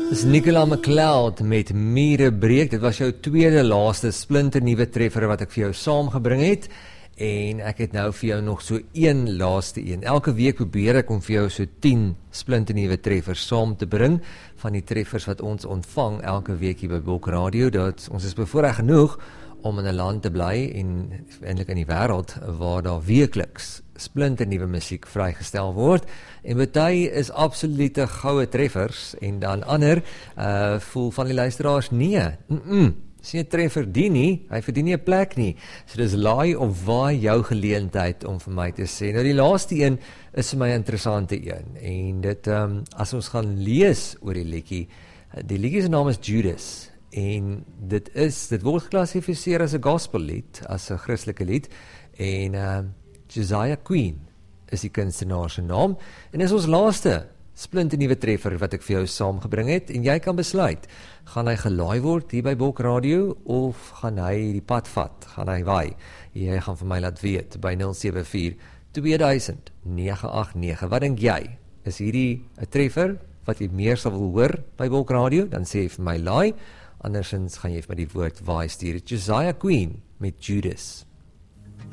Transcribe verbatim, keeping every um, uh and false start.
Dis Nicola McLeod met Mure Breek. Dit was jou tweede laaste splinternuwe treffer wat ek vir jou saamgebring het. En ek het nou vir jou nog so een laaste een. Elke week probeer ek om vir jou so tien splinternuwe treffers saam te bring van die treffers wat ons ontvang elke week hier by Bulk Radio. Dat ons is bevoorreg genoeg om in 'n land te bly en eintlik in die wêreld waar daar weekliks splinternuwe musiek vrygestel word. En baie is absolute goue treffers en dan ander uh, voel van die luisteraars nee. Mm -mm. Dis nie 'n treffer die nie, hy verdien nie 'n plek nie. So dis laai of waai jou geleentheid om vir my te sê. Nou die laaste een is vir my 'n interessante een. En dit um, as ons gaan lees oor die liedjie, die liedjie se naam is Judas. En dit is dit word geklassifiseer as 'n gospellied, as 'n Christelike lied. En uh, Josiah Queen is die kunstenaar se naam. En dis ons laaste splinternuwe treffer wat ek vir jou saamgebring het. En jy kan besluit, gaan hy gelaai word hier by Bulk Radio of gaan hy die pad vat, gaan hy waai? Jy gaan vir my laat weet by nul sewe vier twee duisend nege agt nege. Wat dink jy? Is hierdie 'n treffer wat jy meer sal wil hoor by Bulk Radio? Dan sê jy vir my laai. Andersins gaan jy vir my die woord waai stuur. Josiah Queen met Judas.